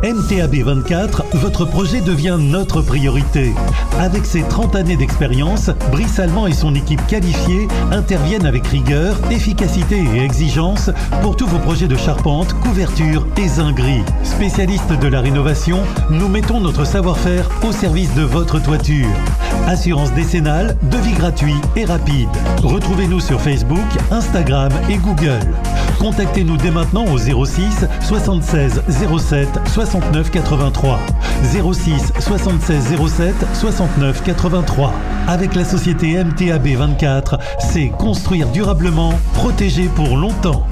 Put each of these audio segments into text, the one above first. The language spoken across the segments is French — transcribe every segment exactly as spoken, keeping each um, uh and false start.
M T A B vingt-quatre, votre projet devient notre priorité. Avec ses trente années d'expérience, Brice Allemand et son équipe qualifiée interviennent avec rigueur, efficacité et exigence pour tous vos projets de charpente, couverture et zinguerie. Spécialistes de la rénovation, nous mettons notre savoir-faire au service de votre toiture. Assurance décennale, devis gratuit et rapide. Retrouvez-nous sur Facebook, Instagram et Google. Contactez-nous dès maintenant au zéro six soixante-seize zéro sept soixante-neuf quatre-vingt-trois. zéro six soixante-seize zéro sept soixante-neuf quatre-vingt-trois. Avec la société M T A B vingt-quatre, c'est construire durablement, protéger pour longtemps.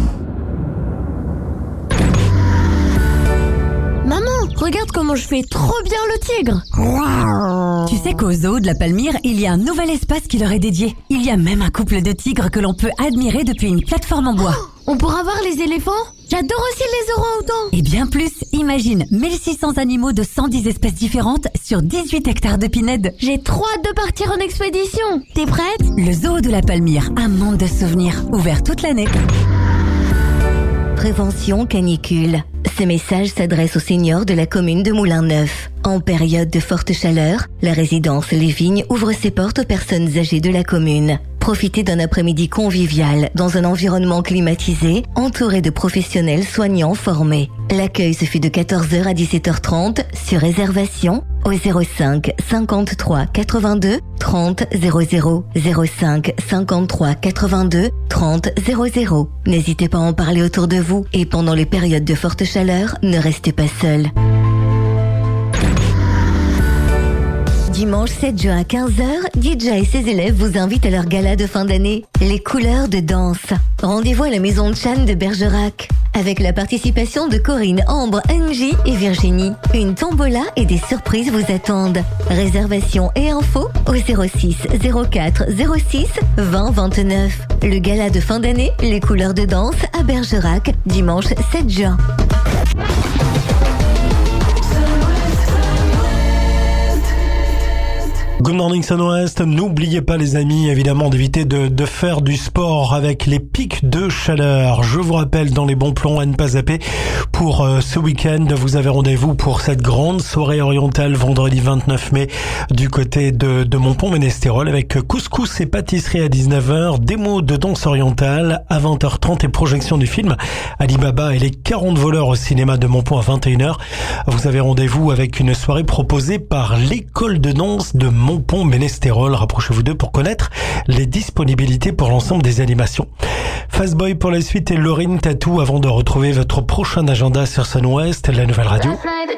Regarde comment je fais trop bien le tigre. Wow. Tu sais qu'au zoo de la Palmyre, il y a un nouvel espace qui leur est dédié. Il y a même un couple de tigres que l'on peut admirer depuis une plateforme en bois. Oh, on pourra voir les éléphants? J'adore aussi les orang-outans. Et bien plus, imagine mille six cents animaux de cent dix espèces différentes sur dix-huit hectares de pinèdes. J'ai trop hâte de partir en expédition. T'es prête? Le zoo de la Palmyre, un monde de souvenirs, ouvert toute l'année. Prévention canicule. Ce message s'adresse aux seniors de la commune de Moulin-Neuf. En période de forte chaleur, la résidence Les Vignes ouvre ses portes aux personnes âgées de la commune. Profitez d'un après-midi convivial dans un environnement climatisé, entouré de professionnels soignants formés. L'accueil se fait de quatorze heures à dix-sept heures trente sur réservation au zéro cinq cinquante-trois quatre-vingt-deux trente zéro zéro, zéro cinq cinquante-trois quatre-vingt-deux trente zéro zéro. N'hésitez pas à en parler autour de vous et pendant les périodes de forte chaleur, ne restez pas seul. Dimanche sept juin à quinze heures, D J et ses élèves vous invitent à leur gala de fin d'année, Les couleurs de danse. Rendez-vous à la maison de Chan de Bergerac, avec la participation de Corinne, Ambre, Angie et Virginie. Une tombola et des surprises vous attendent. Réservation et infos au zéro six zéro quatre zéro six vingt vingt-neuf. Le gala de fin d'année, Les couleurs de danse à Bergerac, dimanche sept juin. Good morning Sun-Ouest, n'oubliez pas les amis évidemment d'éviter de, de faire du sport avec les pics de chaleur. Je vous rappelle dans les bons plans à ne pas zapper pour euh, ce week-end, vous avez rendez-vous pour cette grande soirée orientale vendredi vingt-neuf mai du côté de, de Montpont-Ménestérol avec couscous et pâtisserie à dix-neuf heures, démo de danse orientale à vingt heures trente et projection du film Ali Baba et les quarante voleurs au cinéma de Montpont à vingt et une heures. Vous avez rendez-vous avec une soirée proposée par l'école de danse de Montpont Montpont-Ménestérol. Rapprochez-vous d'eux pour connaître les disponibilités pour l'ensemble des animations. Fastboy pour la suite et Laurine Tatou avant de retrouver votre prochain agenda sur Sun-Ouest, la nouvelle radio.